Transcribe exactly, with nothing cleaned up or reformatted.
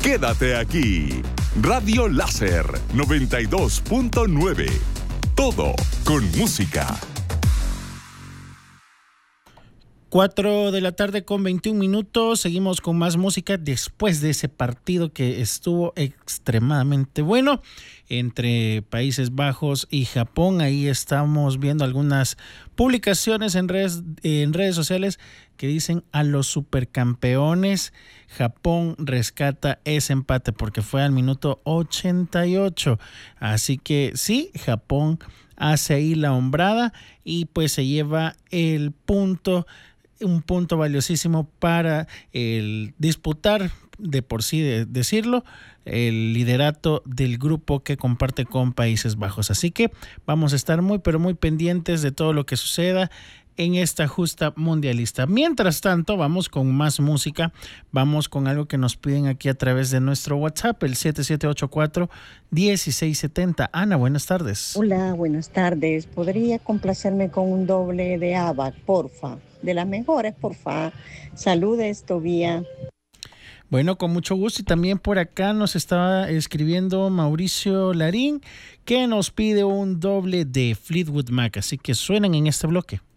Quédate aquí. Radio Láser noventa y dos punto nueve. Todo con música. Cuatro de la tarde con veintiún minutos. Seguimos con más música después de ese partido que estuvo extremadamente bueno entre Países Bajos y Japón. Ahí estamos viendo algunas publicaciones en redes, en redes sociales que dicen: a los supercampeones, Japón rescata ese empate porque fue al minuto ochenta y ocho. Así que sí, Japón hace ahí la hombrada y pues se lleva el punto, un punto valiosísimo para el disputar, de por sí de decirlo, el liderato del grupo que comparte con Países Bajos. Así que vamos a estar muy pero muy pendientes de todo lo que suceda en esta justa mundialista. Mientras tanto, vamos con más música. Vamos con algo que nos piden aquí a través de nuestro WhatsApp, el siete siete ocho cuatro, uno seis siete cero. Ana, buenas tardes. Hola, buenas tardes. ¿Podría complacerme con un doble de ABBA, porfa? De las mejores, porfa. Saludes, Tobía. Bueno, con mucho gusto. Y también por acá nos estaba escribiendo Mauricio Larín, que nos pide un doble de Fleetwood Mac. Así que suenan en este bloque.